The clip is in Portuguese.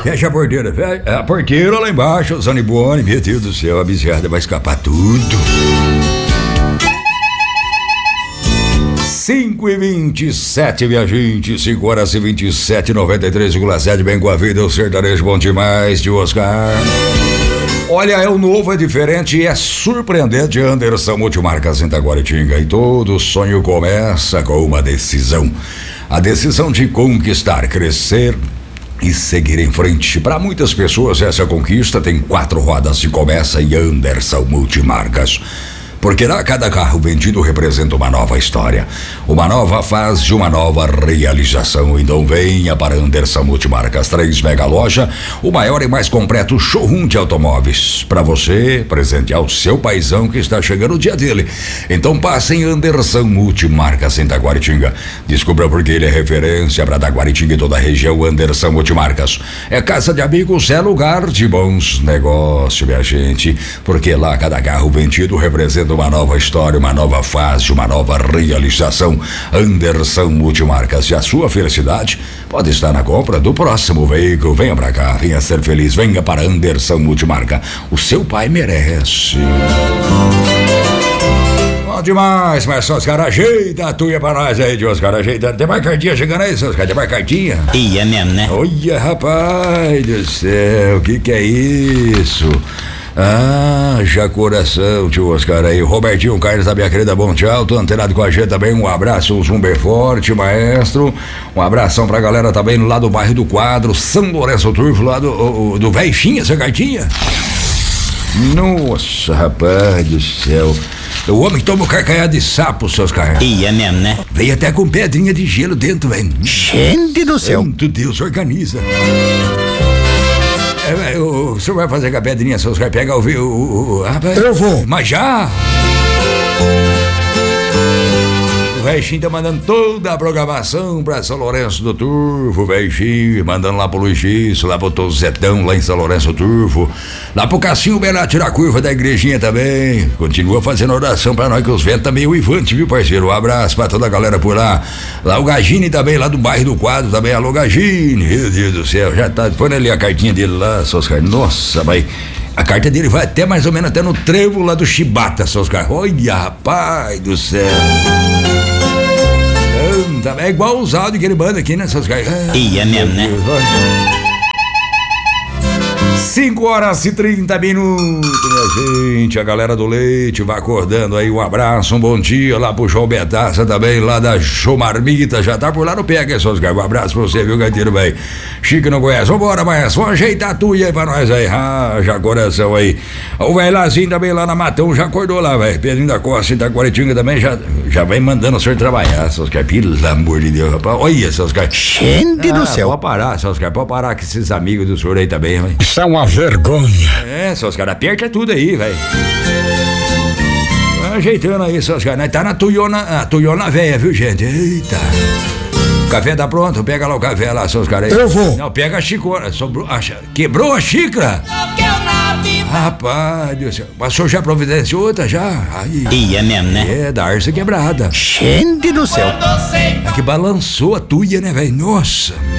Fecha a porteira, fecha a porteira lá embaixo, Zanibone, meu Deus do céu, a bezerra vai escapar tudo. 5h27, minha gente, 5h27, 93,7, bem com a vida, o sertanejo bom demais de Oscar. Olha, é o novo, é diferente e é surpreendente. Anderson Multimarcas em Taguaritinga, e todo sonho começa com uma decisão. A decisão de conquistar, crescer e seguir em frente. Para muitas pessoas essa conquista tem 4 rodas e começa em Anderson Multimarcas. Porque lá cada carro vendido representa uma nova história, uma nova fase, uma nova realização. Então venha para Anderson Multimarcas, 3 Mega Loja, o maior e mais completo showroom de automóveis. Para você presentear o seu paizão que está chegando o dia dele. Então passe em Anderson Multimarcas em Taguaritinga. Descubra porque ele é referência para Taguaritinga e toda a região. Anderson Multimarcas é casa de amigos, é lugar de bons negócios, minha gente. Porque lá cada carro vendido representa uma nova história, uma nova fase, uma nova realização. Anderson Multimarcas, e a sua felicidade pode estar na compra do próximo veículo. Venha pra cá, venha ser feliz, venha para Anderson Multimarca. O seu pai merece. Bom demais, mas só os caras ajeita a tuia pra nós aí, de Oscar, ajeita. Tem mais cartinha chegando aí, seus caras, tem mais cartinha? Ia mesmo, né? Olha, rapaz do céu, que é isso? Ah, já coração, tio Oscar aí. Robertinho Carlos da minha querida, bom tchau, tô antenado com a gente também, um abraço, um zumbi forte, maestro. Um abração pra galera também lá do bairro do Quadro, São Lourenço Turvo, lá do Velhinha, essa cartinha. Nossa, rapaz do céu. O homem que toma o carcanhar de sapo, seus caras. Ia mesmo, né? Veio até com pedrinha de gelo dentro, velho. Gente do céu. Santo Deus, organiza. O senhor vai fazer com a pedrinha, seus caras, pega rapaz. Eu vou. Mas já? O Velhinho tá mandando toda a programação pra São Lourenço do Turvo, o Velhinho, mandando lá pro Luiz Gisso, lá pro Tozetão, lá em São Lourenço do Turvo, lá pro Cassinho Bená, tirar a curva da igrejinha também. Continua fazendo oração pra nós, que os ventos tá meio uivante, viu, parceiro? Um abraço pra toda a galera por lá. Lá o Gagini também, lá do bairro do Quadro também. Alô, Gagini, meu Deus do céu, já tá, põe ali a cartinha dele lá, seus caras. Nossa, mas a carta dele vai até mais ou menos até no trevo lá do Chibata, seus caras. Olha, rapaz do céu. É igual os áudios que ele manda aqui, né, seus caras? Ia mesmo, né? 5h30, minha gente. A galera do leite vai acordando aí. Um abraço, um bom dia lá pro João Betaça também, lá da Show Marmita. Já tá por lá no Pega, seus caras. Um abraço pra você, viu, Gaiteiro, velho? Chique não conhece. Vambora, maestro. Vamos ajeitar a tuia aí pra nós aí. Já coração aí. O velho Lazinho também lá na Matão já acordou lá, velho. Pedrinho da Costa e da Guaritinga também já vem mandando o senhor trabalhar, seus caras. Pelo amor de Deus, rapaz. Olha, seus caras. Gente do céu. Pode parar, seus caras. Pode parar com esses amigos do senhor aí também, velho. Isso é uma vergonha. É, seus caras, aperta tudo aí, velho. Ajeitando aí, seus caras. Nós tá na tuiona velha, viu, gente? Eita. O café tá pronto? Pega lá o café lá, seus caras aí. Eu vou. Não, pega a xicona. Quebrou a xícara? Rapaz, Deus do céu. Mas o senhor já providenciou outra já? Aí. Ia mesmo, né? É, da arça quebrada. Gente do céu. É que balançou a tuia, né, velho? Nossa.